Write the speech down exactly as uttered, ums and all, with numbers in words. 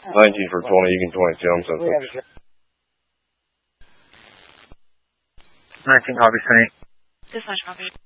nineteen for twenty, you can twenty-two, I'm sensitive. nineteen, copy, twenty. Dispatch copy.